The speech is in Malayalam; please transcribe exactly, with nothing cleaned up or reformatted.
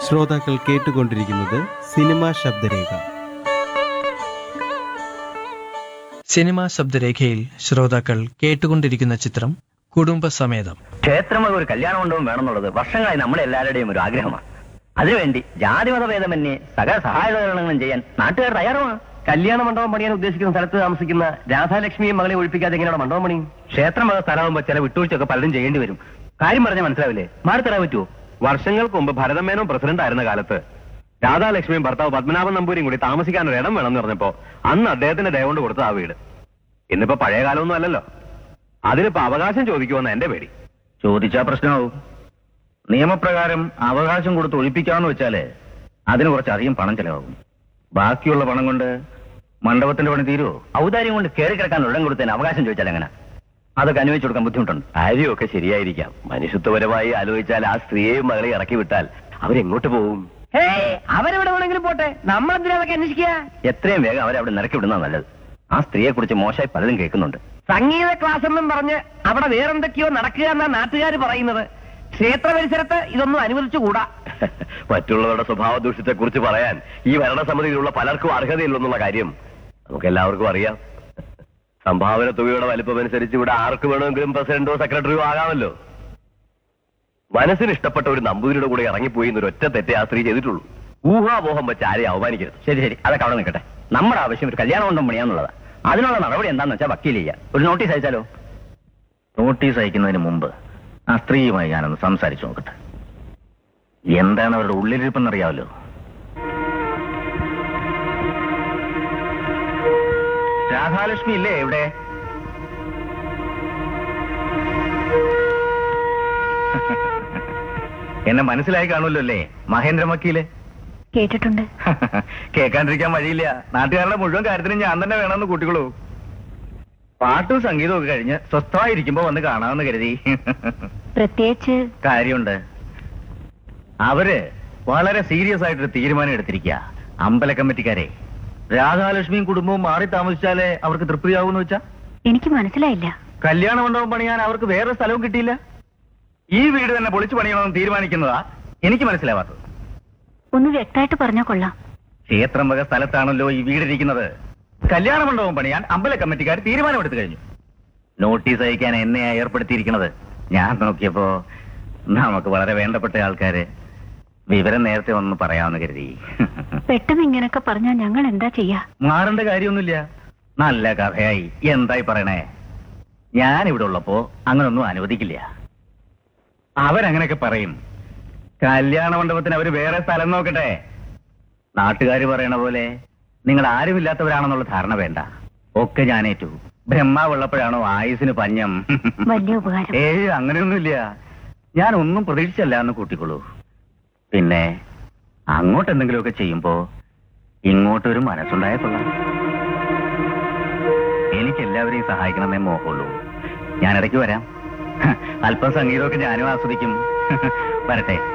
ശ്രോതാക്കൾ കേട്ടുകൊണ്ടിരിക്കുന്നത് സിനിമാ ശബ്ദരേഖ. സിനിമാ ശബ്ദരേഖയിൽ ശ്രോതാക്കൾ കേട്ടുകൊണ്ടിരിക്കുന്ന ചിത്രം കുടുംബസമേതം. ക്ഷേത്രമൊക്കെ ഒരു കല്യാണം കൊണ്ടും വേണമെന്നുള്ളത് വർഷങ്ങളായി നമ്മളെല്ലാവരുടെയും ഒരു ആഗ്രഹമാണ്. അതിനുവേണ്ടി ജാതിമത ഭേദമന്യേ സകല സഹായകരണങ്ങളും ചെയ്യാൻ നാട്ടുകാർ തയ്യാറുമാണ്. കല്യാണ മണ്ഡപം പണിയാൻ ഉദ്ദേശിക്കുന്ന സ്ഥലത്ത് താമസിക്കുന്ന രാധാലക്ഷ്മിയും മകളെ ഒഴിപ്പിക്കാതെ എങ്ങനെയാണ് മണ്ഡപം പണിയും? ക്ഷേത്രമത സ്ഥലമാകുമ്പോൾ ചില വിട്ടുവീഴ്ചയൊക്കെ പലരും ചെയ്യേണ്ടി വരും. കാര്യം പറഞ്ഞാൽ മനസ്സിലാവില്ലേ? മാറി തരാൻ പറ്റുമോ? വർഷങ്ങൾക്ക് മുമ്പ് ഭരതമേനോൻ പ്രസിഡന്റ് ആയിരുന്ന കാലത്ത് രാധാലക്ഷ്മിയും ഭർത്താവ് പത്മനാഭൻ നമ്പൂരിയും കൂടി താമസിക്കാൻ ഒരു ഇടം വേണമെന്ന് പറഞ്ഞപ്പോ അന്ന് അദ്ദേഹത്തിന്റെ ദയ കൊണ്ട് കൊടുത്ത ആ വീട് ഇന്നിപ്പോ പഴയ കാലമൊന്നും അല്ലല്ലോ. അതിനിപ്പോ അവകാശം ചോദിക്കുമെന്ന് എന്റെ പേടി. ചോദിച്ചാ പ്രശ്നമാവും. നിയമപ്രകാരം അവകാശം കൊടുത്ത് ഒഴിപ്പിക്കാമെന്ന് വെച്ചാല് അതിന് കുറച്ചധികം പണം ചെലവാകും. ബാക്കിയുള്ള പണം കൊണ്ട് മണ്ഡപത്തിന്റെ പണി തീരുവോ? ഔദാര്യം കൊണ്ട് കയറി കിടക്കാൻ ഇടം കൊടുത്തതിന് അവകാശം ചോദിച്ചാൽ എങ്ങനെ? അതൊക്കെ അനുവദിച്ചു കൊടുക്കാൻ ബുദ്ധിമുട്ടുണ്ട്. കാര്യമൊക്കെ ശരിയായിരിക്കാം. മനുഷ്യത്വപരമായി ആലോചിച്ചാൽ ആ സ്ത്രീയെയും മകളെ ഇറക്കി വിട്ടാൽ അവരെങ്ങോട്ട് പോകും? അവരെവിടെ വേണമെങ്കിലും പോട്ടെ, നമ്മളെന്തിനാ അതൊക്കെ അന്വേഷിക്കുക? എത്രയും വേഗം അവരവിടെ നിറക്കി വിടുന്ന നല്ലത്. ആ സ്ത്രീയെ കുറിച്ച് മോശമായി പലരും കേൾക്കുന്നുണ്ട്. സംഗീത ക്ലാസ് എന്നും പറഞ്ഞ് അവിടെ വേറെന്തൊക്കെയോ നടക്കുക എന്നാ നാട്ടുകാർ പറയുന്നത്. ക്ഷേത്ര പരിസരത്ത് ഇതൊന്നും അനുവദിച്ചുകൂടാ. മറ്റുള്ളവരുടെ സ്വഭാവ ദൂഷ്യത്തെ കുറിച്ച് പറയാൻ ഈ ഭരണസമിതിയിലുള്ള പലർക്കും അർഹതയില്ലെന്നുള്ള കാര്യം നമുക്ക് എല്ലാവർക്കും അറിയാം. സംഭാവന തുകയുടെ വലിപ്പമനുസരിച്ച് ഇവിടെ ആർക്ക് വേണമെങ്കിലും പ്രസിഡന്റോ സെക്രട്ടറിയോ ആകാമല്ലോ. മനസ്സിന് ഇഷ്ടപ്പെട്ട ഒരു നമ്പൂതിരിയുടെ കൂടെ ഇറങ്ങിപ്പോയി എന്നൊരു ഒറ്റ തെറ്റേ ആ സ്ത്രീ ചെയ്തിട്ടുള്ളൂ. ഊഹാപോഹം വെച്ച് ആരെയും അവമാനിക്കരുത്. ശരി ശരി, അതൊക്കെ അവിടെ നിൽക്കട്ടെ. നമ്മുടെ ആവശ്യം ഒരു കല്യാണം കൊണ്ടും പണിയാന്നുള്ളതാ. അതിനുള്ള നടപടി എന്താണെന്ന് വെച്ചാൽ വക്കീൽ ചെയ്യാം. ഒരു നോട്ടീസ് അയച്ചാലോ? നോട്ടീസ് അയക്കുന്നതിന് മുമ്പ് ആ സ്ത്രീയുമായി ഞാനൊന്ന് സംസാരിച്ചു നോക്കട്ടെ. എന്താണ് അവരുടെ ഉള്ളിലിരിപ്പെന്നറിയാമല്ലോ. രാധാലക്ഷ്മി ഇല്ലേ ഇവിടെ? എന്നെ മനസ്സിലായി കാണുമല്ലോ അല്ലേ? മഹേന്ദ്ര വക്കീല് കേട്ടിട്ടുണ്ട്. കേൾക്കാണ്ടിരിക്കാൻ വഴിയില്ല. നാട്ടുകാരുടെ മുഴുവൻ കാര്യത്തിനും ഞാൻ തന്നെ വേണമെന്ന് കൂട്ടിക്കോളൂ. പാട്ടും സംഗീതവും ഒക്കെ കഴിഞ്ഞ് സ്വസ്ഥമായിരിക്കുമ്പോ വന്ന് കാണാമെന്ന് കരുതി. പ്രത്യേകിച്ച് കാര്യമുണ്ട്. അവര് വളരെ സീരിയസ് ആയിട്ടൊരു തീരുമാനം എടുത്തിരിക്കുക. അമ്പല കമ്മിറ്റിക്കാരെ രാധാലക്ഷ്മിയും കുടുംബവും മാറി താമസിച്ചാലേ അവർക്ക് തൃപ്തിയാവൂന്ന് വെച്ചാ? എനിക്ക് മനസ്സിലായില്ല. കല്യാണ മണ്ഡപം പണിയാൻ അവർക്ക് വേറെ സ്ഥലവും കിട്ടിയില്ല. ഈ വീട് തന്നെ പൊളിച്ചു പണിയണമെന്ന് തീരുമാനിക്കുന്നതാ എനിക്ക് മനസ്സിലാവാത്തത്. ഒന്ന് വ്യക്തമായിട്ട് പറഞ്ഞാൽ കൊള്ളാം. ക്ഷേത്രം വക സ്ഥലത്താണല്ലോ ഈ വീടിരിക്കുന്നത്. കല്യാണ മണ്ഡപം പണിയാൻ അമ്പല കമ്മിറ്റിക്കാർ തീരുമാനമെടുത്തു കഴിഞ്ഞു. നോട്ടീസ് അയക്കാൻ എന്നെയാ ഏർപ്പെടുത്തിയിരിക്കുന്നത്. ഞാൻ നോക്കിയപ്പോ നമുക്ക് വളരെ വേണ്ടപ്പെട്ട ആൾക്കാര് വിവരം നേരത്തെ ഒന്ന് പറയാമെന്ന് കരുതി. പെട്ടെന്ന് ഇങ്ങനൊക്കെ പറഞ്ഞാൽ ഞങ്ങൾ എന്താ ചെയ്യാ? മാറേണ്ട കാര്യമൊന്നുമില്ല. നല്ല കഥയായി. എന്തായി പറയണേ? ഞാൻ ഇവിടെ ഉള്ളപ്പോ അങ്ങനൊന്നും അനുവദിക്കില്ല. അവരങ്ങനെയൊക്കെ പറയും. കല്യാണ മണ്ഡപത്തിന് അവര് വേറെ സ്ഥലം നോക്കട്ടെ. നാട്ടുകാര് പറയണ പോലെ നിങ്ങൾ ആരുമില്ലാത്തവരാണെന്നുള്ള ധാരണ വേണ്ട. ഒക്കെ ഞാനേറ്റു. ബ്രഹ്മാവുള്ളപ്പോഴാണോ ആയുസിന് പഞ്ഞം? വലിയ ഉപകാരം. ഏയ് അങ്ങനെയൊന്നുമില്ല. ഞാൻ ഒന്നും പ്രതീക്ഷിച്ചല്ല എന്ന് കൂട്ടിക്കൊള്ളൂ. പിന്നെ അങ്ങോട്ട് എന്തെങ്കിലുമൊക്കെ ചെയ്യുമ്പോ ഇങ്ങോട്ടൊരു മനസ്സുണ്ടായ കൊള്ളാം. എനിക്ക് എല്ലാവരെയും സഹായിക്കണമെന്നേ മോഹമുള്ളൂ. ഞാൻ ഇടയ്ക്ക് വരാം. അല്പം സംഗീതമൊക്കെ ഞാനും ആസ്വദിക്കും. വരട്ടെ.